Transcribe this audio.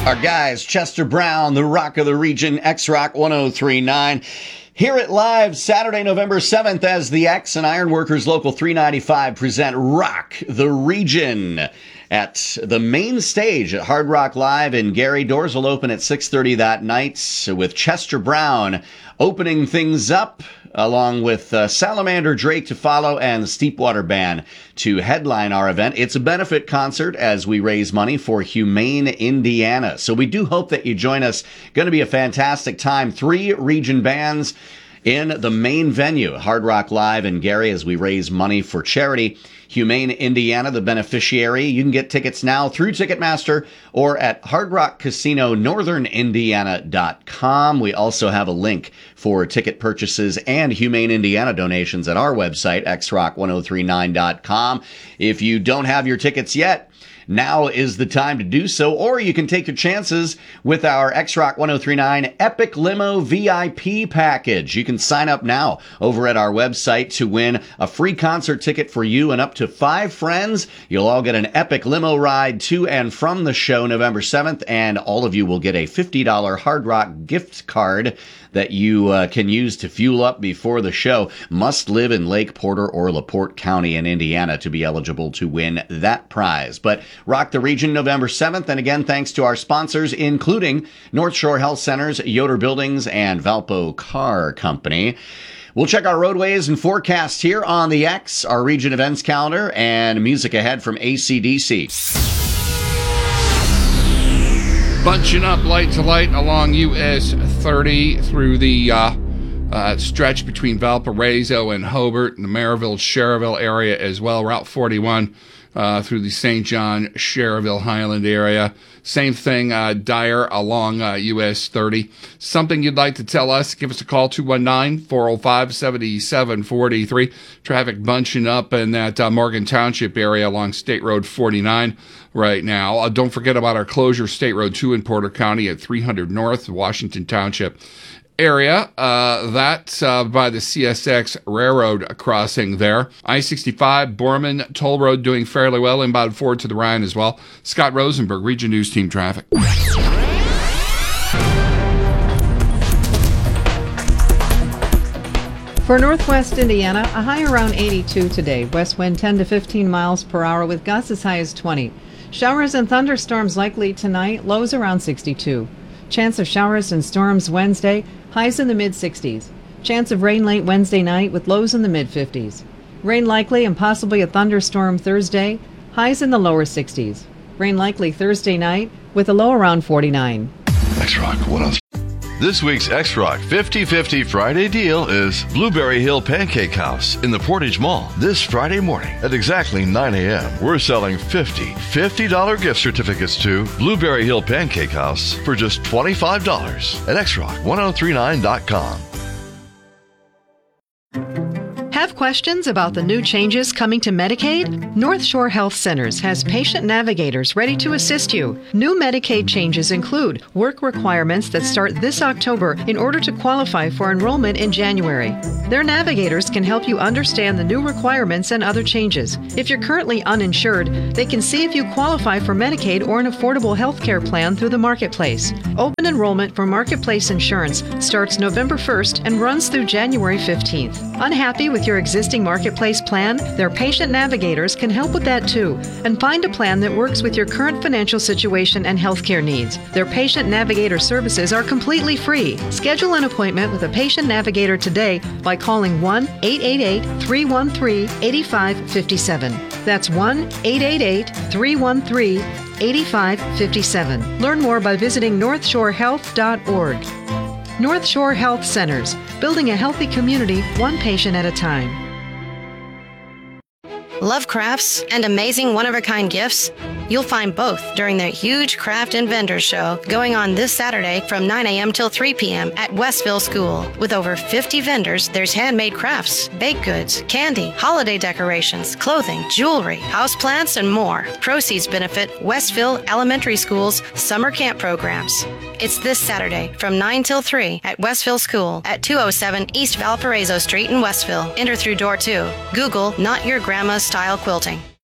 Our guys, Chester Brown, the Rock of the Region, X-Rock 1039. Hear it live Saturday, November 7th as the X and Ironworkers Local 395 present Rock the Region at the main stage at Hard Rock Live in Gary. Doors will open at 6:30 that night with Chester Brown opening things up, along with Salamander Drake to follow and the Steepwater Band to headline our event. It's a benefit concert as we raise money for Humane Indiana. So we do hope that you join us. Going to be a fantastic time. 3 region bands in the main venue, Hard Rock Live in Gary, as we raise money for charity. Humane Indiana, the beneficiary. You can get tickets now through Ticketmaster or at Hard Rock Casino northernindiana.com. We also have a link for ticket purchases and Humane Indiana donations at our website, xrock1039.com. If you don't have your tickets yet, now is the time to do so, or you can take your chances with our X-Rock 1039 Epic Limo VIP package. You can sign up now over at our website to win a free concert ticket for you and up to 5 friends. You'll all get an epic limo ride to and from the show November 7th, and all of you will get a $50 Hard Rock gift card that you can use to fuel up before the show. Must live in Lake Porter or LaPorte County in Indiana to be eligible to win that prize. But Rock the Region November 7th. And again, thanks to our sponsors, including North Shore Health Centers, Yoder Buildings, and Valpo Car Company. We'll check our roadways and forecasts here on the X, our region events calendar, and music ahead from AC/DC. Bunching up light to light along US 30 through the stretch between Valparaiso and Hobart, and the Maryville, Cherryville area as well. Route 41 through the St. John, Cherryville, Highland area. Same thing, Dyer along US 30. Something you'd like to tell us, give us a call, 219-405-7743. Traffic bunching up in that Morgan Township area along State Road 49 right now. Don't forget about our closure, State Road 2 in Porter County at 300 North, Washington Township area. That's by the CSX Railroad crossing there. I-65 Borman Toll Road doing fairly well, inbound forward to the Ryan as well. Scott Rosenberg, Region News Team Traffic. For northwest Indiana, a high around 82 today. West wind 10 to 15 miles per hour with gusts as high as 20. Showers and thunderstorms likely tonight, lows around 62. Chance of showers and storms Wednesday, highs in the mid-60s. Chance of rain late Wednesday night with lows in the mid-50s. Rain likely and possibly a thunderstorm Thursday, highs in the lower 60s. Rain likely Thursday night with a low around 49. X-Rock 103. This week's X-Rock 50/50 Friday deal is Blueberry Hill Pancake House in the Portage Mall. This Friday morning at exactly 9 a.m., we're selling $50 gift certificates to Blueberry Hill Pancake House for just $25 at xrock1039.com. Have questions about the new changes coming to Medicaid? North Shore Health Centers has patient navigators ready to assist you. New Medicaid changes include work requirements that start this October in order to qualify for enrollment in January. Their navigators can help you understand the new requirements and other changes. If you're currently uninsured, they can see if you qualify for Medicaid or an affordable health care plan through the Marketplace. Open enrollment for Marketplace insurance starts November 1st and runs through January 15th. Unhappy with your existing Marketplace plan? Their patient navigators can help with that too, and find a plan that works with your current financial situation and healthcare needs. Their patient navigator services are completely free. Schedule an appointment with a patient navigator today by calling 1-888-313-8557. That's 1-888-313-8557. Learn more by visiting northshorehealth.org. North Shore Health Centers, building a healthy community, one patient at a time. Love crafts and amazing one-of-a-kind gifts? You'll find both during the huge Craft and Vendors Show going on this Saturday from 9 a.m. till 3 p.m. at Westville School. With over 50 vendors, there's handmade crafts, baked goods, candy, holiday decorations, clothing, jewelry, houseplants, and more. Proceeds benefit Westville Elementary School's summer camp programs. It's this Saturday from 9 till 3 at Westville School at 207 East Valparaiso Street in Westville. Enter through door 2. Google Not Your Grandma's Style Quilting.